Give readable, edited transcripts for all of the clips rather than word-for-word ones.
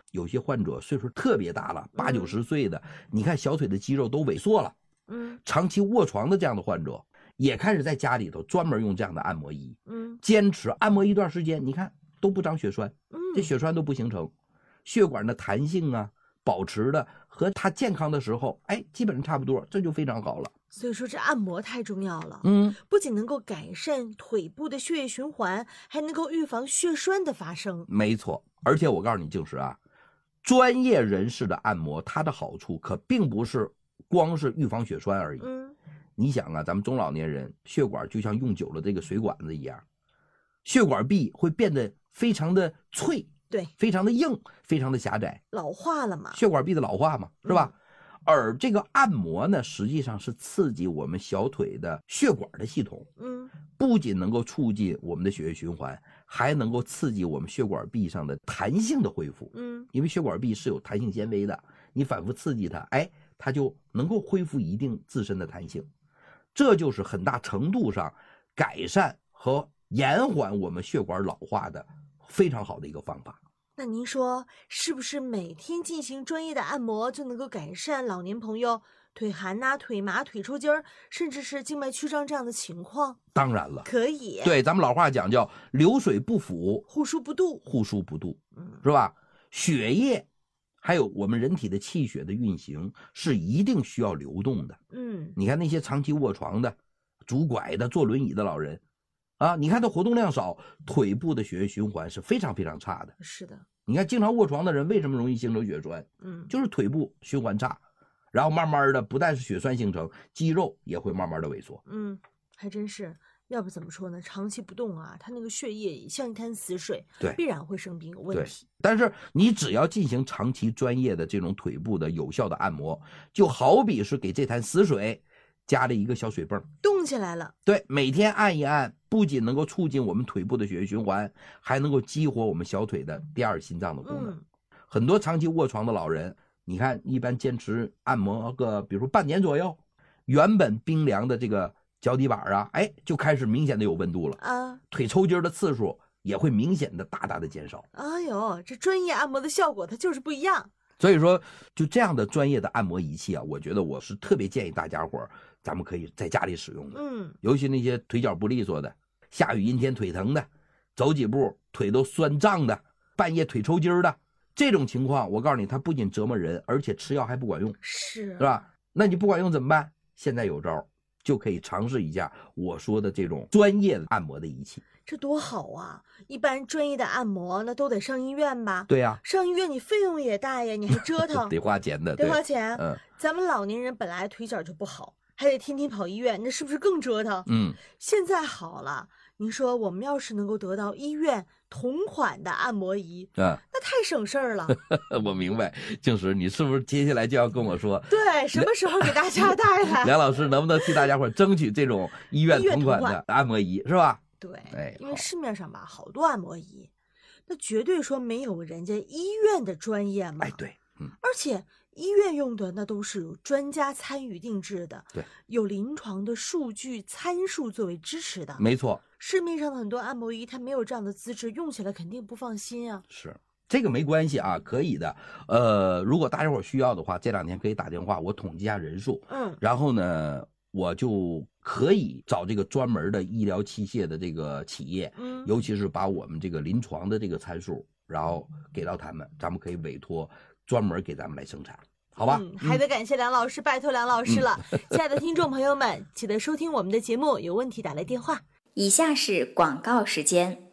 有些患者岁数特别大了，8、90岁的，你看小腿的肌肉都萎缩了，长期卧床的这样的患者，也开始在家里头专门用这样的按摩仪，坚持按摩一段时间，你看都不长血栓，这血栓都不形成，血管的弹性啊，保持的和他健康的时候，基本上差不多，这就非常好了。 所以说这按摩太重要了，不仅能够改善腿部的血液循环，还能够预防血栓的发生。 没错，而且我告诉你，静时啊，专业人士的按摩，它的好处可并不是光是预防血栓而已。你想啊，咱们中老年人血管就像用久了这个水管子一样，血管壁会变得非常的脆， 对， 非常的硬，非常的狭窄， 老化了嘛， 血管壁的老化嘛，是吧？而这个按摩呢，实际上是刺激我们小腿的血管的系统，不仅能够促进我们的血液循环，还能够刺激我们血管壁上的弹性的恢复，因为血管壁是有弹性纤维的，你反复刺激它，它就能够恢复一定自身的弹性，这就是很大程度上改善和延缓我们血管老化的非常好的一个方法。 那您说是不是每天进行专业的按摩就能够改善老年朋友腿寒腿麻、腿抽筋儿，甚至是静脉曲张这样的情况？ 当然了， 可以。 对，咱们老话讲叫流水不腐， 户枢不蠹， 户枢不蠹，是吧？血液还有我们人体的气血的运行是一定需要流动的。你看那些长期卧床的、拄拐的、坐轮椅的老人啊，你看他活动量少，腿部的血液循环是非常非常差的。 是的， 你看经常卧床的人为什么容易形成血栓？就是腿部循环差，然后慢慢的不但是血栓形成，肌肉也会慢慢的萎缩。 还真是，要不怎么说呢？长期不动啊，他那个血液像一滩死水， 对， 必然会生病有问题。 但是你只要进行长期专业的这种腿部的有效的按摩，就好比是给这滩死水加了一个小水泵， 动起来了。 对，每天按一按，不仅能够促进我们腿部的血液循环，还能够激活我们小腿的第二心脏的功能。很多长期卧床的老人，你看一般坚持按摩个比如说半年左右，原本冰凉的这个脚底板啊，就开始明显的有温度了啊，腿抽筋的次数也会明显的大大的减少。 哎呦，这专业按摩的效果它就是不一样。 所以说就这样的专业的按摩仪器啊，我觉得我是特别建议大家伙咱们可以在家里使用的。尤其那些腿脚不利索的，下雨阴天腿疼的，走几步腿都酸胀的，半夜腿抽筋的，这种情况我告诉你，它不仅折磨人，而且吃药还不管用，是吧？那你不管用怎么办？现在有招，就可以尝试一下我说的这种专业的按摩的仪器。 这多好啊！一般专业的按摩那都得上医院吧？ 对呀， 上医院你费用也大呀，你还折腾， 得花钱的， 得花钱。咱们老年人本来腿脚就不好，还得天天跑医院，那是不是更折腾？现在好了，您说我们要是能够得到医院同款的按摩仪，那太省事儿了。 我明白，静时，你是不是接下来就要跟我说， 对，什么时候给大家带来？ 梁老师能不能替大家伙争取这种医院同款的按摩仪，是吧？ 对，因为市面上吧好多按摩仪，那绝对说没有人家医院的专业嘛。 对， 而且医院用的那都是有专家参与定制的， 对， 有临床的数据参数作为支持的。 没错， 市面上的很多按摩仪它没有这样的资质，用起来肯定不放心啊。 是，这个没关系啊，可以的。如果大家伙需要的话，这2天可以打电话，我统计一下人数，然后呢，我就可以找这个专门的医疗器械的这个企业，尤其是把我们这个临床的这个参数，然后给到他们，咱们可以委托专门给咱们来生产，好吧？ 还得感谢梁老师，拜托梁老师了。亲爱的听众朋友们，记得收听我们的节目，有问题打来电话。 以下是广告时间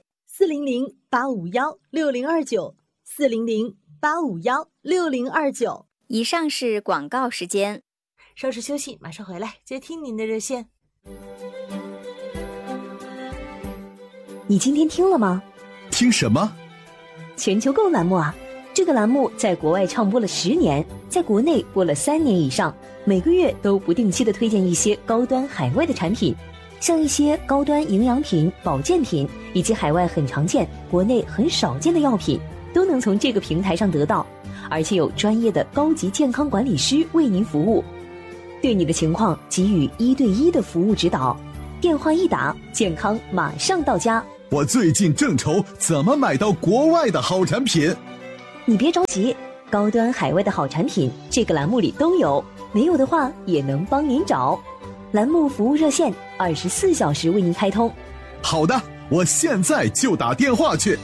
：400-851-6029，400-851-6029。 以上是广告时间， 稍事休息，马上回来接听您的热线。 你今天听了吗？ 听什么？ 全球购栏目啊！这个栏目在国外畅播了10年，在国内播了3年以上，每个月都不定期的推荐一些高端海外的产品，像一些高端营养品、保健品，以及海外很常见、国内很少见的药品，都能从这个平台上得到，而且有专业的高级健康管理师为您服务，对你的情况给予1对1的服务指导。电话一打，健康马上到家。 我最近正愁怎么买到国外的好产品。 你别着急，高端海外的好产品这个栏目里都有，没有的话也能帮您找。栏目服务热线24小时为您开通。 好的，我现在就打电话去。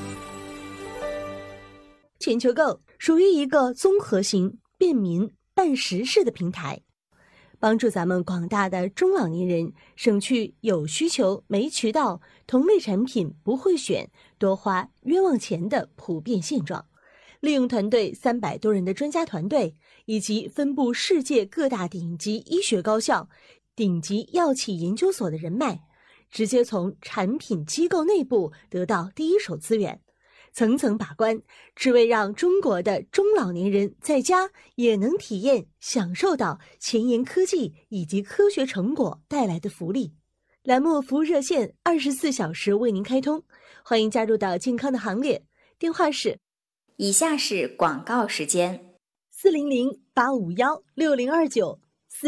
全球购属于一个综合型、便民、办实事的平台，帮助咱们广大的中老年人省去有需求没渠道、同类产品不会选、多花冤枉钱的普遍现状。利用团队300多人的专家团队，以及分布世界各大顶级医学高校、顶级药企研究所的人脉，直接从产品机构内部得到第一手资源，层层把关，只为让中国的中老年人在家也能体验享受到前沿科技以及科学成果带来的福利。栏目服务热线24小时为您开通，欢迎加入到健康的行列，电话是以下是广告时间 400-851-6029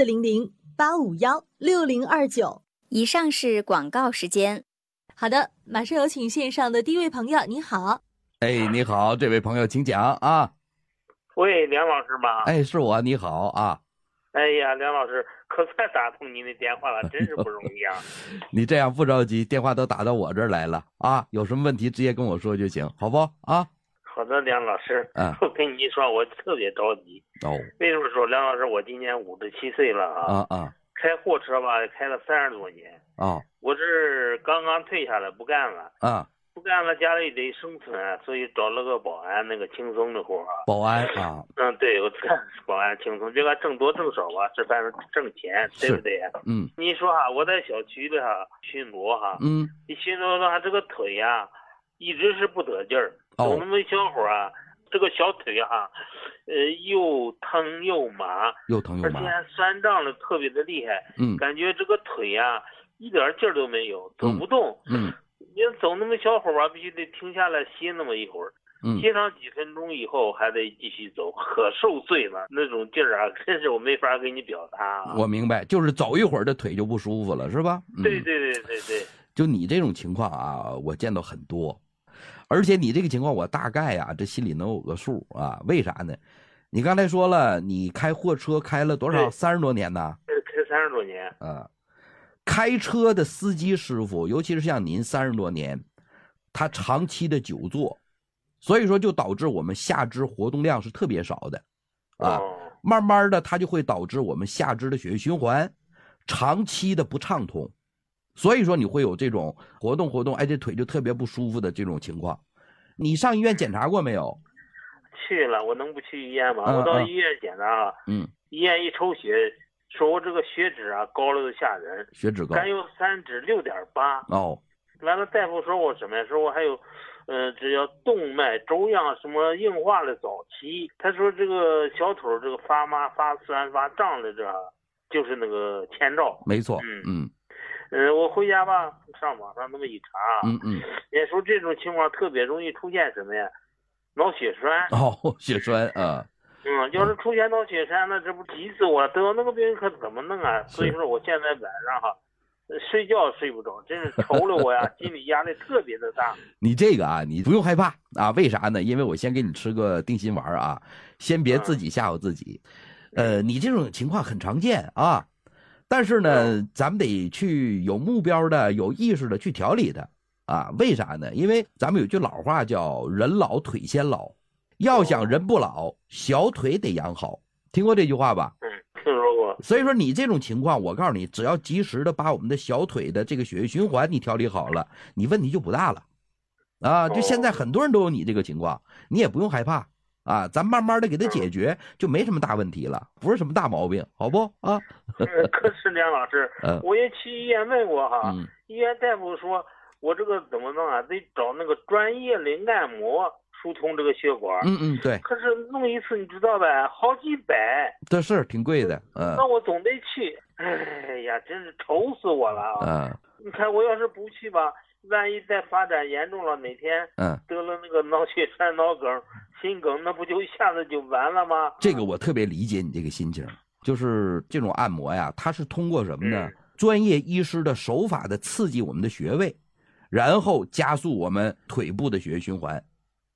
400-851-6029。 以上是广告时间。 好的，马上有请线上的第一位朋友，你好。 哎，你好，这位朋友请讲啊。 喂，梁老师吗？ 哎，是我，你好啊。 哎呀，梁老师，可算打通您的电话了，真是不容易啊。 你这样不着急，电话都打到我这儿来了啊，有什么问题直接跟我说就行，好不啊？ 好的，梁老师，我跟你说，我特别着急。为什么说梁老师？我今年57岁了啊。开货车吧，开了30多年。我这刚刚退下来，不干了。不干了，家里得生存，所以找了个保安，那个轻松的活。 保安啊。 对，我干保安轻松，这个挣多挣少吧，这反正挣钱，对不对？你说我在小区里巡逻你巡逻的这个腿一直是不得劲儿。走那么小会儿这个小腿又疼又麻，而且还酸胀的特别的厉害。感觉这个腿一点劲儿都没有，走不动。你走那么小会儿必须得停下来歇那么一会儿。歇上几分钟以后还得继续走，可受罪了，那种劲儿真是我没法给你表达。 我明白，就是走一会儿这腿就不舒服了，是吧？ 对。 就你这种情况我见到很多。而且你这个情况，我大概这心里能有个数为啥呢？你刚才说了，你开货车开了多少？30多年呢？ 开30多年。 开车的司机师傅，尤其是像您30多年，他长期的久坐，所以说就导致我们下肢活动量是特别少的慢慢的，它就会导致我们下肢的血液循环长期的不畅通。所以说你会有这种活动，这腿就特别不舒服的这种情况。你上医院检查过没有？ 去了，我能不去医院吗？我到医院检查医院一抽血，说我这个血脂高了都吓人， 血脂高， 甘油三酯6.8。完了大夫说我什么呀？说我还有只要动脉粥样什么硬化的早期。他说这个小腿这个发麻发酸发胀的就是那个前兆。 没错。 我回家吧，上网上那么一查，也说这种情况特别容易出现什么呀？脑血栓。 血栓要是出现脑血栓，那这不急死我了！得那个病可怎么弄所以说我现在晚上睡觉睡不着，真是愁了我心理压力特别的大。 你这个你不用害怕为啥呢？因为我先给你吃个定心丸先别自己吓唬自己。你这种情况很常见但是呢，咱们得去有目标的、有意识的去调理它为啥呢？因为咱们有句老话叫“人老腿先老”，要想人不老，小腿得养好。听过这句话吧？ 听说过。 所以说你这种情况，我告诉你，只要及时的把我们的小腿的这个血液循环你调理好了，你问题就不大了就现在很多人都有你这个情况，你也不用害怕咱慢慢的给它解决，就没什么大问题了，不是什么大毛病，好不可是梁老师，我也去医院问过医院大夫说我这个怎么弄得找那个专业的按摩疏通这个血管。 对。 可是弄一次你知道呗，好几百， 这是挺贵的。 那我总得去。哎呀，真是愁死我了你看我要是不去吧，万一再发展严重了，哪天得了那个脑血栓、脑梗、心梗，那不就一下子就完了吗？ 这个我特别理解你这个心情，就是这种按摩它是通过什么呢？专业医师的手法的刺激我们的穴位，然后加速我们腿部的血液循环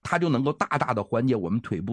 它就能够大大的缓解我们腿部